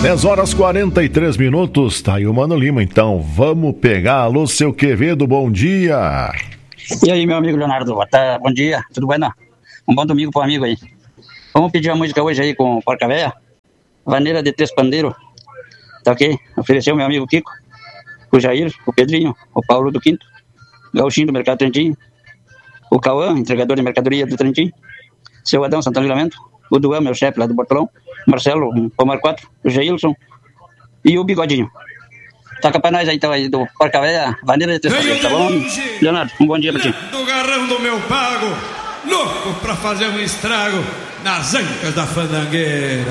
10h43. Tá aí o Mano Lima, então vamos pegar. Alô, seu Quevedo, bom dia. E aí, meu amigo Leonardo, bom dia, tudo bem? Um bom domingo pro amigo aí. Vamos pedir a música hoje aí com Porca Véia, Vaneira de Três Pandeiros, tá ok? Ofereceu meu amigo Kiko, o Jair, o Pedrinho, o Paulo do Quinto, Gauchinho do Mercado Trentinho, o Cauã, entregador de mercadoria do Trentinho, seu Adão Santana Livramento, o Duan, meu chefe lá do Bortolão, Marcelo, Pomar 4, o Geilson e o Bigodinho. Toca pra nós aí então aí do Porca Véia, Vaneira de Três Pandeiros, tá bom? Leonardo, um bom dia pra ti. Do garrão do meu pago, louco pra fazer um estrago nas ancas da fandangueira.